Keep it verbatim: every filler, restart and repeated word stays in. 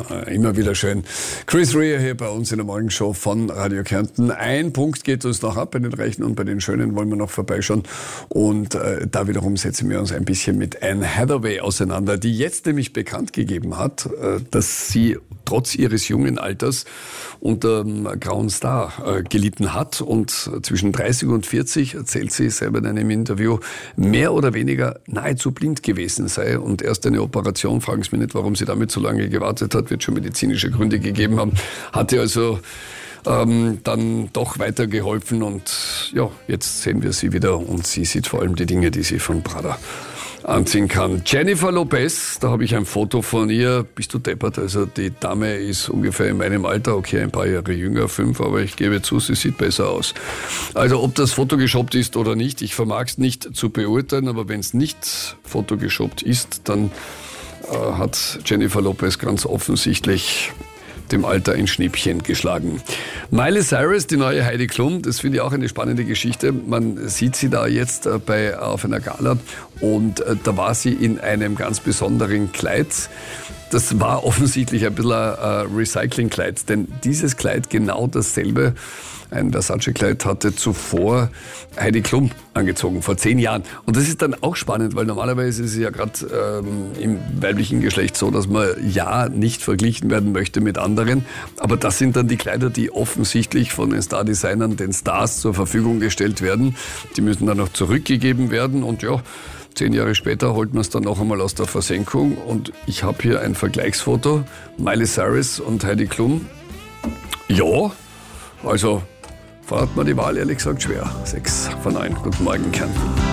immer wieder schön. Chris Rea hier bei uns in der Morgenshow von Radio Kärnten. Ein Punkt geht uns noch ab, bei den Reichen und bei den Schönen wollen wir noch vorbeischauen. Und äh, da wiederum setzen wir uns ein bisschen mit Anne Hathaway auseinander, die jetzt nämlich bekannt gegeben hat, äh, dass sie trotz ihres jungen Alters unter einem grauen Star äh, gelitten hat. Und zwischen dreißig und vierzig, erzählt sie selber in einem Interview, mehr oder weniger nahezu blind gewesen sei. Und erst eine Operation, fragen Sie mich nicht, warum sie damit so lange gewartet hat, wird schon medizinische Gründe gegeben haben, hat ihr also ähm, dann doch weitergeholfen. Und ja, jetzt sehen wir sie wieder und sie sieht vor allem die Dinge, die sie von Prada anziehen kann. Jennifer Lopez, da habe ich ein Foto von ihr. Bist du deppert? Also die Dame ist ungefähr in meinem Alter, okay, ein paar Jahre jünger, fünf, aber ich gebe zu, sie sieht besser aus. Also ob das photoshoppt ist oder nicht, ich vermag es nicht zu beurteilen, aber wenn es nicht photoshoppt ist, dann äh, hat Jennifer Lopez ganz offensichtlich dem Alter ein Schnippchen geschlagen. Miley Cyrus, die neue Heidi Klum, das finde ich auch eine spannende Geschichte. Man sieht sie da jetzt äh, bei, auf einer Gala und äh, da war sie in einem ganz besonderen Kleid. Das war offensichtlich ein bisschen ein äh, Recycling-Kleid, denn dieses Kleid, genau dasselbe, ein Versace-Kleid, hatte zuvor Heidi Klum angezogen, vor zehn Jahren. Und das ist dann auch spannend, weil normalerweise ist es ja gerade ähm, im weiblichen Geschlecht so, dass man ja nicht verglichen werden möchte mit anderen. Aber das sind dann die Kleider, die offensichtlich von den Star-Designern, den Stars zur Verfügung gestellt werden. Die müssen dann noch zurückgegeben werden und ja, Zehn Jahre später holt man es dann noch einmal aus der Versenkung und ich habe hier ein Vergleichsfoto, Miley Cyrus und Heidi Klum. Ja, also, hat man die Wahl ehrlich gesagt schwer. Sechs von neun. Guten Morgen, Kärnten.